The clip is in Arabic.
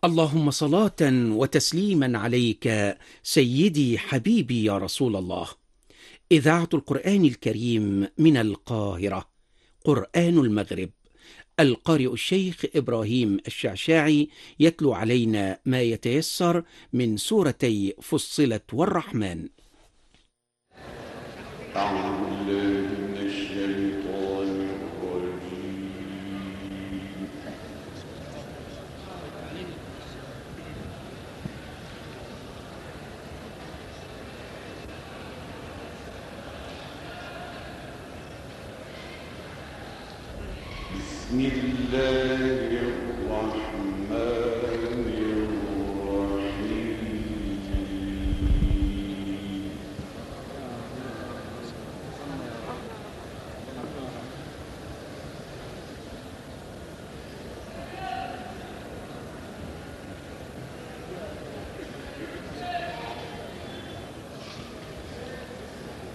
اللهم صلاة وتسليما عليك سيدي حبيبي يا رسول الله. إذاعة القرآن الكريم من القاهرة، قرآن المغرب. القارئ الشيخ إبراهيم الشعشاعي يتلو علينا ما يتيسر من سورتي فصلت والرحمن. أعوذ بالله من الشيطان الرجيم. بسم الله